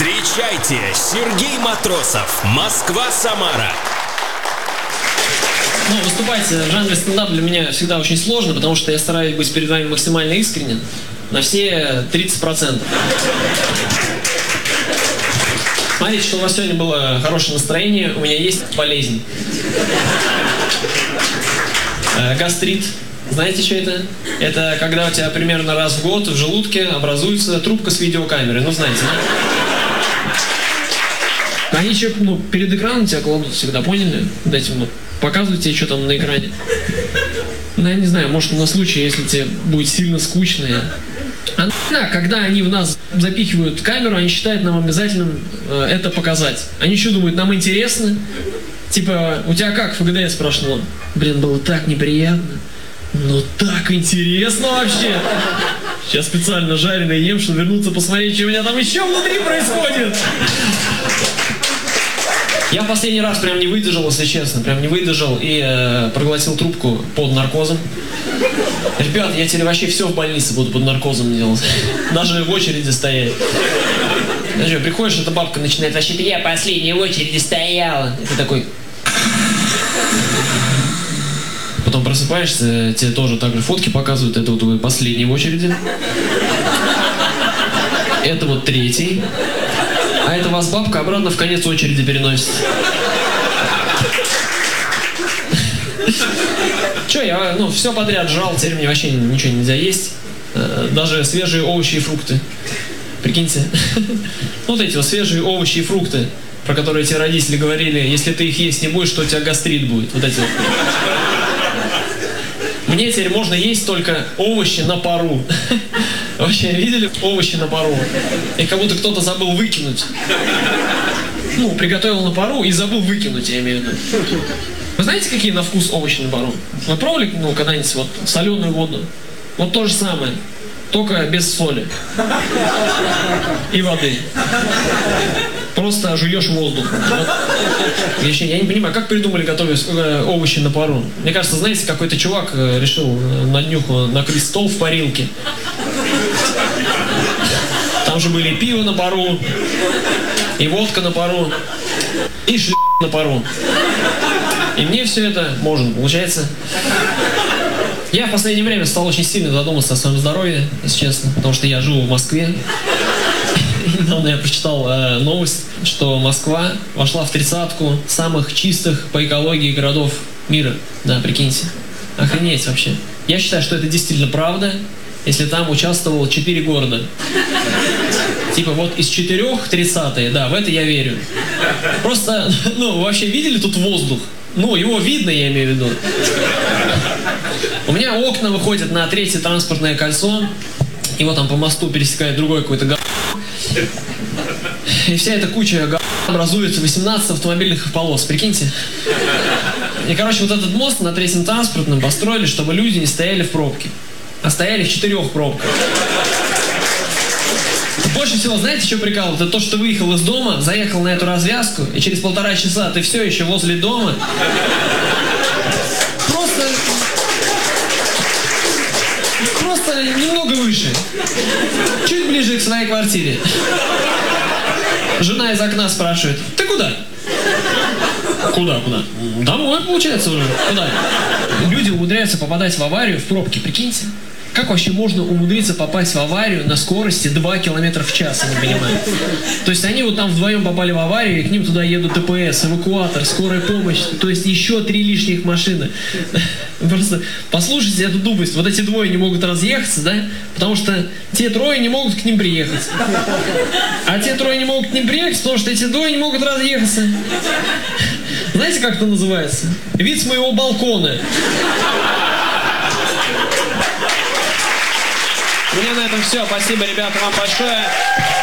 Встречайте, Сергей Матросов, Москва-Самара. Ну, выступать в жанре стендап для меня всегда очень сложно, потому что я стараюсь быть перед вами максимально искренен на все 30%. Смотрите, что у вас сегодня было хорошее настроение, у меня есть болезнь. Гастрит. Знаете, что это? Это когда у тебя примерно раз в год в желудке образуется трубка с видеокамерой. Ну, знаете, да? Они еще перед экраном тебя кладут всегда, поняли? Дайте, показывайте, что там на экране. Ну, я не знаю, может, на случай, если тебе будет сильно скучно. Когда они в нас запихивают камеру, они считают нам обязательным это показать. Они еще думают, нам интересно. Типа, у тебя как ФГДС прошло? Блин, было так неприятно. Но так интересно вообще. Сейчас специально жареное ем, чтобы вернуться посмотреть, что у меня там еще внутри происходит. Я в последний раз прям не выдержал, если честно. Прям не выдержал и проглотил трубку под наркозом. Ребят, я теперь вообще все в больнице буду под наркозом делать. Даже в очереди стоять. Знаешь, приходишь, эта бабка начинает: вообще-то я последняя в очереди стояла. И ты такой... Потом просыпаешься, тебе тоже так же фотки показывают. Это вот вы последний в очереди. Это вот третий. А это вас бабка обратно в конец очереди переносит. Че, я все подряд жрал, теперь мне вообще ничего нельзя есть. Даже свежие овощи и фрукты. Прикиньте. Вот эти вот свежие овощи и фрукты, про которые тебе родители говорили: если ты их есть не будешь, то у тебя гастрит будет. Вот эти вот. Мне теперь можно есть только овощи на пару. Вообще, видели овощи на пару? Их как будто кто-то забыл выкинуть. Приготовил на пару и забыл выкинуть, я имею в виду. Вы знаете, какие на вкус овощи на пару? Вы пробовали, когда-нибудь вот соленую воду? Вот то же самое, только без соли и воды. Просто жуешь воздух. Вот. Я не понимаю, как придумали готовить овощи на пару. Мне кажется, знаете, какой-то чувак решил на днюху накрыть стол в парилке. Там же были и пиво на пару, и водка на пару, и на пару. И мне все это можно, получается. Я в последнее время стал очень сильно задуматься о своем здоровье, если честно, потому что я живу в Москве. И недавно я прочитал новость, что Москва вошла в 30-ку самых чистых по экологии городов мира. Да, прикиньте. Охренеть вообще. Я считаю, что это действительно правда, если там участвовало 4 города. Типа вот из 4 30-е, да, в это я верю. Просто, вообще видели тут воздух? Его видно, я имею в виду. У меня окна выходят на 3-е транспортное кольцо, и вот там по мосту пересекает другой какой-то г***. И вся эта куча г*** образуется 18 автомобильных полос, прикиньте. И, короче, вот этот мост на 3-м транспортном построили, чтобы люди не стояли в пробке, а стояли в 4 пробках. Больше всего, знаете, что прикалывает? Это то, что ты выехал из дома, заехал на эту развязку, и через 1,5 часа ты все еще возле дома. Просто немного выше. Чуть ближе к своей квартире. Жена из окна спрашивает: ты куда? Куда? Домой, получается, уже. Куда? Люди умудряются попадать в аварию в пробке, прикиньте. Как вообще можно умудриться попасть в аварию на скорости 2 км в час, я не понимаю. То есть они вот там вдвоем попали в аварию, и к ним туда едут ДПС, эвакуатор, скорая помощь, то есть еще 3 лишних машины. Просто послушайте эту тупость. Вот эти двое не могут разъехаться, да? Потому что те 3 не могут к ним приехать. А те 3 не могут к ним приехать, потому что эти 2 не могут разъехаться. Знаете, как это называется? Вид с моего балкона. У меня на этом все. Спасибо, ребята, вам большое.